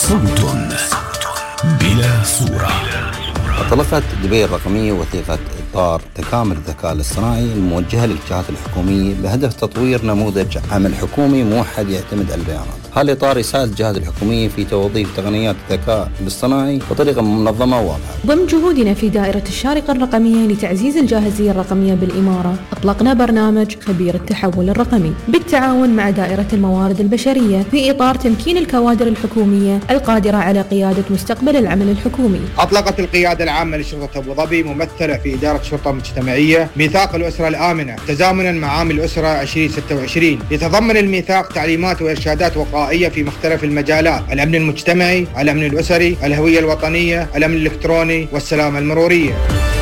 صوت بلا صورة. أطلقت دبي الرقمية وثيقة إطار تكامل الذكاء الاصطناعي الموجهة للجهات الحكومية بهدف تطوير نموذج عمل حكومي موحد يعتمد على البيانات. هالإطار يساعد الجهات الحكومية في توظيف تقنيات الذكاء الاصطناعي بطريقة منظمة وواضحة. ضمن جهودنا في دائرة الشارقة الرقمية لتعزيز الجاهزية الرقمية بالإمارة، أطلقنا برنامج خبير التحول الرقمي بالتعاون مع دائرة الموارد البشرية في إطار تمكين الكوادر الحكومية القادرة على قيادة مستقبل العمل الحكومي. أطلقت القيادة العامة لشرطة أبو ظبي ممثلة في إدارة شرطة مجتمعية ميثاق الأسرة الآمنة تزامنا مع عام الأسرة 2026. يتضمن الميثاق تعليمات وإرشادات وقائية في مختلف المجالات: الأمن المجتمعي، الأمن الأسري، الهوية الوطنية، الأمن الإلكتروني والسلامة المرورية.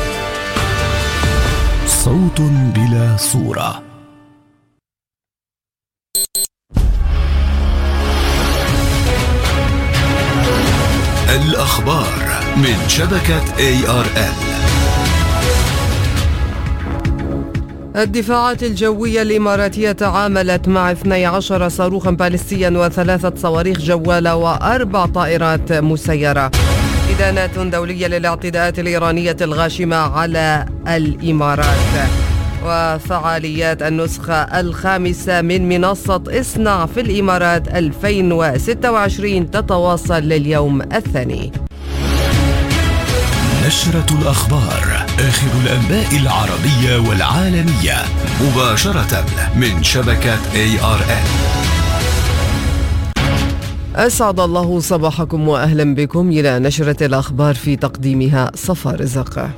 صوت بلا صورة. الأخبار من شبكة ARL. الدفاعات الجوية الإماراتية تعاملت مع 12 صاروخا باليستيا و3 صواريخ جوالة و4 طائرات مسيرة. إدانات دولية للاعتداءات الإيرانية الغاشمة على الإمارات. وفعاليات النسخة الخامسة من منصة اصنع في الإمارات 2026 تتواصل لليوم الثاني. نشرة الأخبار، آخر الأنباء العربية والعالمية مباشرة من شبكة ARL. أسعد الله صباحكم وأهلا بكم إلى نشرة الأخبار في تقديمها صفا رزق.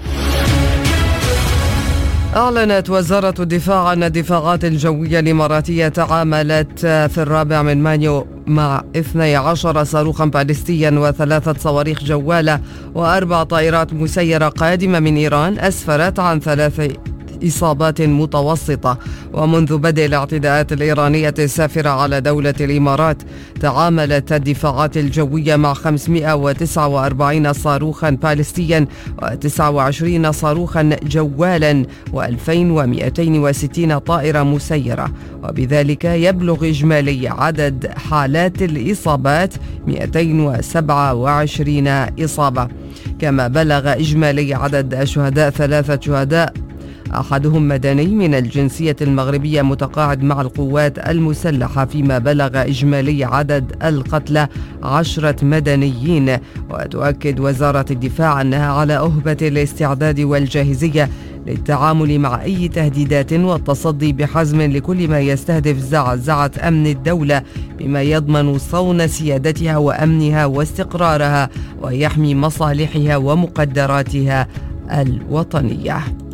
أعلنت وزارة الدفاع أن الدفاعات الجوية الإماراتية تعاملت في 4 مايو مع 12 صاروخا باليستيا و3 صواريخ جوالة و4 طائرات مسيرة قادمة من إيران أسفرت عن 3 إصابات متوسطة. ومنذ بدء الاعتداءات الإيرانية السافرة على دولة الإمارات تعاملت الدفاعات الجوية مع 549 صاروخا باليستيا و29 صاروخا جوالا و2260 طائرة مسيرة، وبذلك يبلغ إجمالي عدد حالات الإصابات 227 إصابة. كما بلغ إجمالي عدد الشهداء 3 شهداء، أحدهم مدني من الجنسية المغربية متقاعد مع القوات المسلحة، فيما بلغ إجمالي عدد القتلى 10 مدنيين. وتؤكد وزارة الدفاع أنها على أهبة الاستعداد والجاهزية للتعامل مع أي تهديدات والتصدي بحزم لكل ما يستهدف زعزعة أمن الدولة، بما يضمن صون سيادتها وأمنها واستقرارها ويحمي مصالحها ومقدراتها الوطنية.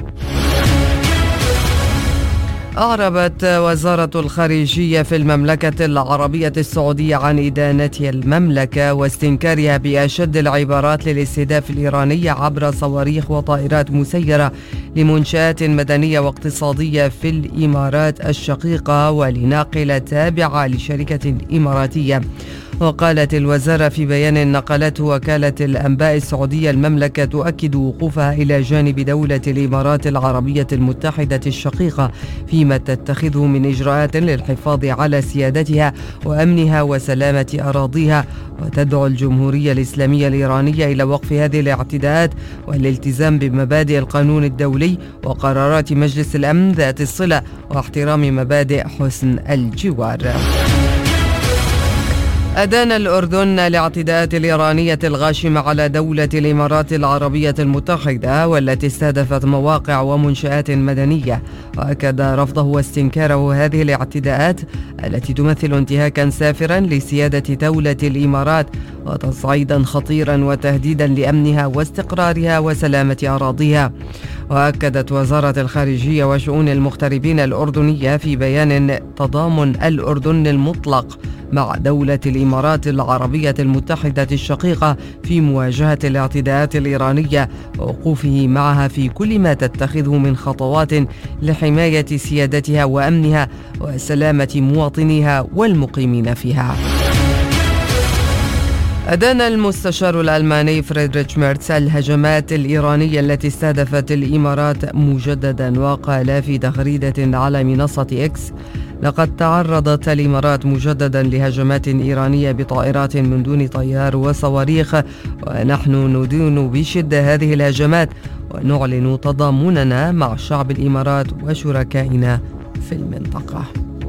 أعربت وزارة الخارجية في المملكة العربية السعودية عن إدانة المملكة واستنكارها بأشد العبارات للاستهداف الإيراني عبر صواريخ وطائرات مسيرة لمنشآت مدنية واقتصادية في الإمارات الشقيقة ولناقلة تابعة لشركة إماراتية. وقالت الوزارة في بيان نقلته وكالة الأنباء السعودية: المملكة تؤكد وقوفها إلى جانب دولة الإمارات العربية المتحدة الشقيقة فيما تتخذه من إجراءات للحفاظ على سيادتها وأمنها وسلامة أراضيها، وتدعو الجمهورية الإسلامية الإيرانية إلى وقف هذه الاعتداءات والالتزام بمبادئ القانون الدولي وقرارات مجلس الأمن ذات الصلة واحترام مبادئ حسن الجوار. أدان الأردن الاعتداءات الإيرانية الغاشمة على دولة الإمارات العربية المتحدة والتي استهدفت مواقع ومنشآت مدنية، وأكد رفضه واستنكاره هذه الاعتداءات التي تمثل انتهاكا سافرا لسيادة دولة الإمارات وتصعيدا خطيرا وتهديدا لأمنها واستقرارها وسلامة أراضيها. وأكدت وزارة الخارجية وشؤون المغتربين الأردنية في بيان تضامن الأردن المطلق مع دولة الإمارات العربية المتحدة الشقيقة في مواجهة الاعتداءات الإيرانية ووقوفه معها في كل ما تتخذه من خطوات لحماية سيادتها وأمنها وسلامة مواطنيها والمقيمين فيها. أدان المستشار الألماني فريدريش ميرتس الهجمات الإيرانية التي استهدفت الإمارات مجددا، وقال في تغريدة على منصة إكس: لقد تعرضت الإمارات مجددا لهجمات إيرانية بطائرات من دون طيار وصواريخ، ونحن ندين بشدة هذه الهجمات ونعلن تضامننا مع شعب الإمارات وشركائنا في المنطقة.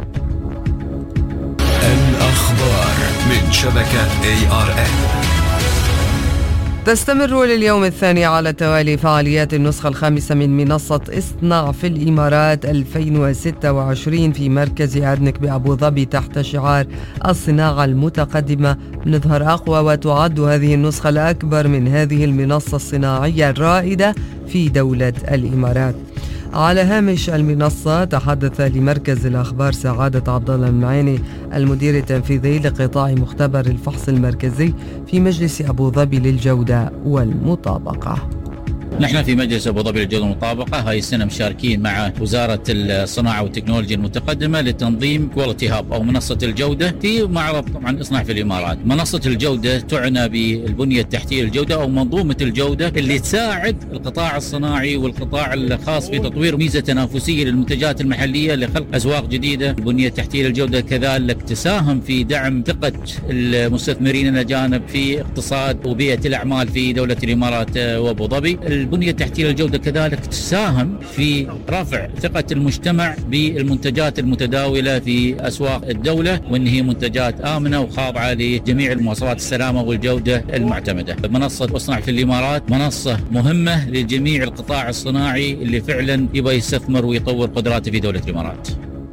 الأخبار من شبكة ARN. تستمر لليوم الثاني على التوالي فعاليات النسخة الخامسة من منصة اصنع في الإمارات 2026 في مركز أدنك بأبو ظبي تحت شعار الصناعة المتقدمة نظهر أقوى، وتعد هذه النسخة الأكبر من هذه المنصة الصناعية الرائدة في دولة الإمارات. على هامش المنصة تحدث لمركز الأخبار سعادة عبد الله المعيني المدير التنفيذي لقطاع مختبر الفحص المركزي في مجلس أبو ظبي للجودة والمطابقة. نحن في مجلس أبو ظبي للجودة والمطابقة هاي السنة مشاركين مع وزارة الصناعة والتكنولوجيا المتقدمة لتنظيم كواليتي هاب أو منصة الجودة في معرض طبعا اصنع في الإمارات. منصة الجودة تعنى بالبنية التحتية للجودة أو منظومة الجودة اللي تساعد القطاع الصناعي والقطاع الخاص في تطوير ميزة تنافسية للمنتجات المحلية لخلق أسواق جديدة. البنية التحتية للجودة كذلك تساهم في دعم ثقة المستثمرين الأجانب في اقتصاد وبيئة الأعمال في دولة الإمارات وأبو ظبي. البنية التحتية للجودة كذلك تساهم في رفع ثقة المجتمع بالمنتجات المتداولة في أسواق الدولة، وأن هي منتجات آمنة وخاضعة لجميع المواصفات السلامة والجودة المعتمدة. منصة اصنع في الإمارات منصة مهمة لجميع القطاع الصناعي اللي فعلا يبغى يستثمر ويطور قدراته في دولة الإمارات.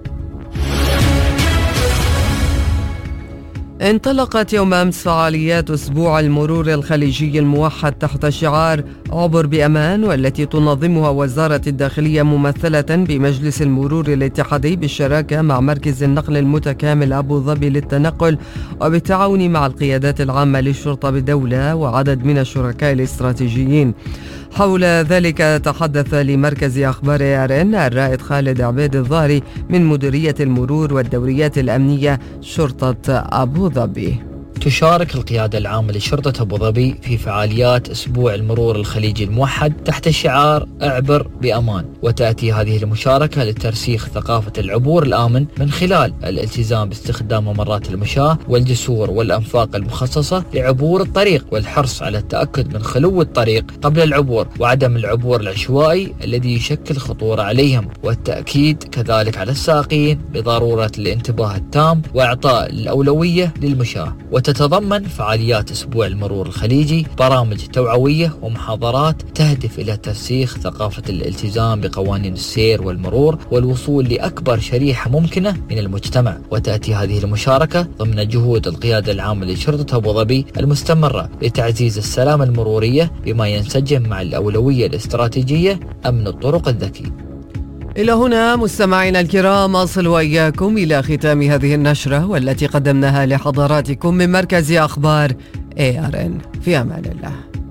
انطلقت يوم أمس فعاليات أسبوع المرور الخليجي الموحد تحت شعار عبر بأمان، والتي تنظمها وزارة الداخلية ممثلة بمجلس المرور الاتحادي بالشراكة مع مركز النقل المتكامل أبو ظبي للتنقل، وبالتعاون مع القيادات العامة للشرطة بالدولة وعدد من الشركاء الاستراتيجيين. حول ذلك تحدث لمركز أخبار ARN الرائد خالد عبيد الظاهري من مديرية المرور والدوريات الأمنية شرطة أبو ظبي. تشارك القيادة العامة لشرطة أبو ظبي في فعاليات أسبوع المرور الخليجي الموحد تحت شعار اعبر بأمان، وتأتي هذه المشاركة لترسيخ ثقافة العبور الآمن من خلال الالتزام باستخدام ممرات المشاة والجسور والأنفاق المخصصة لعبور الطريق، والحرص على التأكد من خلو الطريق قبل العبور وعدم العبور العشوائي الذي يشكل خطورة عليهم، والتأكيد كذلك على السائقين بضرورة الانتباه التام وإعطاء الأولوية للمشاة. وتتضمن فعاليات أسبوع المرور الخليجي برامج توعوية ومحاضرات تهدف إلى ترسيخ ثقافة الالتزام بقوانين السير والمرور والوصول لأكبر شريحة ممكنة من المجتمع. وتأتي هذه المشاركة ضمن جهود القيادة العامة لشرطة أبو ظبي المستمرة لتعزيز السلامة المرورية بما ينسجم مع الأولوية الاستراتيجية أمن الطرق الذكي. إلى هنا مستمعينا الكرام أصل وإياكم إلى ختام هذه النشرة والتي قدمناها لحضراتكم من مركز أخبار ARN. في أمان الله.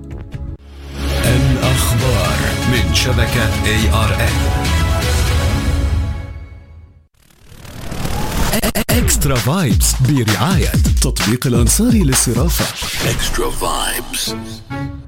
الأخبار من شبكة ARN. إكسترا فايبس برعاية تطبيق الأنصاري للصرافة. إكسترا فايبس.